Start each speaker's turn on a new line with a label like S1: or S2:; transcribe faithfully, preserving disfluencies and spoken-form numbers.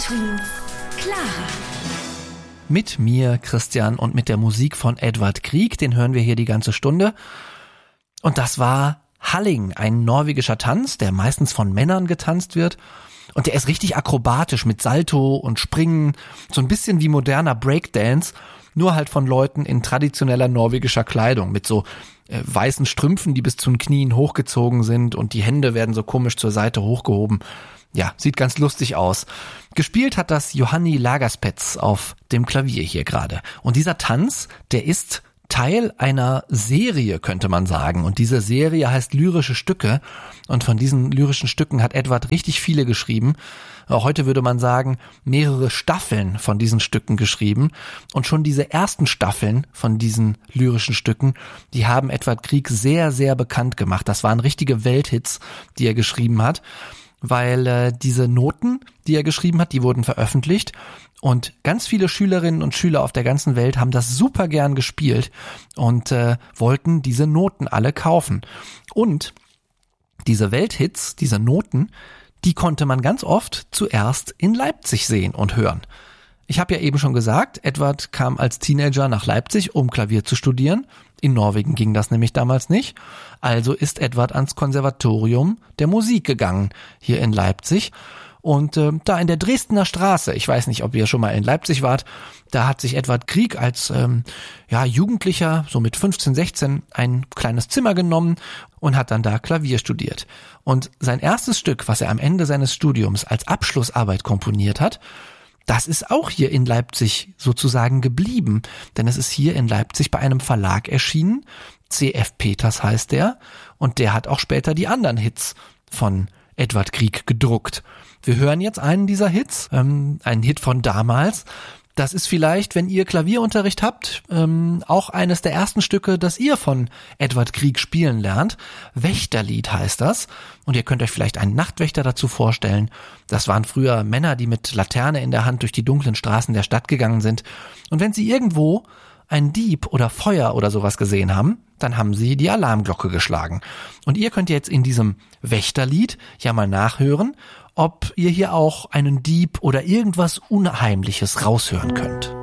S1: Achtung, Clara.
S2: Mit mir, Christian, und mit der Musik von Edvard Grieg, den hören wir hier die ganze Stunde. Und das war Halling, ein norwegischer Tanz, der meistens von Männern getanzt wird. Und der ist richtig akrobatisch mit Salto und Springen, so ein bisschen wie moderner Breakdance, nur halt von Leuten in traditioneller norwegischer Kleidung, mit so äh, weißen Strümpfen, die bis zu den Knien hochgezogen sind und die Hände werden so komisch zur Seite hochgehoben. Ja, sieht ganz lustig aus. Gespielt hat das Johanni Lagerspets auf dem Klavier hier gerade. Und dieser Tanz, der ist Teil einer Serie, könnte man sagen. Und diese Serie heißt Lyrische Stücke. Und von diesen lyrischen Stücken hat Edvard richtig viele geschrieben. Heute würde man sagen, mehrere Staffeln von diesen Stücken geschrieben. Und schon diese ersten Staffeln von diesen lyrischen Stücken, die haben Edvard Grieg sehr, sehr bekannt gemacht. Das waren richtige Welthits, die er geschrieben hat. Weil äh, diese Noten, die er geschrieben hat, die wurden veröffentlicht und ganz viele Schülerinnen und Schüler auf der ganzen Welt haben das super gern gespielt und äh, wollten diese Noten alle kaufen. Und diese Welthits, diese Noten, die konnte man ganz oft zuerst in Leipzig sehen und hören. Ich habe ja eben schon gesagt, Edvard kam als Teenager nach Leipzig, um Klavier zu studieren. In Norwegen ging das nämlich damals nicht. Also ist Edvard ans Konservatorium der Musik gegangen, hier in Leipzig. Und äh, da in der Dresdner Straße, ich weiß nicht, ob ihr schon mal in Leipzig wart, da hat sich Edvard Grieg als ähm, ja Jugendlicher, so mit fünfzehn, sechzehn, ein kleines Zimmer genommen und hat dann da Klavier studiert. Und sein erstes Stück, was er am Ende seines Studiums als Abschlussarbeit komponiert hat, das ist auch hier in Leipzig sozusagen geblieben, denn es ist hier in Leipzig bei einem Verlag erschienen, C F Peters heißt der, und der hat auch später die anderen Hits von Edvard Grieg gedruckt. Wir hören jetzt einen dieser Hits, ähm, einen Hit von damals. Das ist vielleicht, wenn ihr Klavierunterricht habt, ähm, auch eines der ersten Stücke, das ihr von Edvard Grieg spielen lernt. Wächterlied heißt das. Und ihr könnt euch vielleicht einen Nachtwächter dazu vorstellen. Das waren früher Männer, die mit Laterne in der Hand durch die dunklen Straßen der Stadt gegangen sind. Und wenn sie irgendwo einen Dieb oder Feuer oder sowas gesehen haben, dann haben sie die Alarmglocke geschlagen. Und ihr könnt jetzt in diesem Wächterlied ja mal nachhören, ob ihr hier auch einen Dieb oder irgendwas Unheimliches raushören könnt.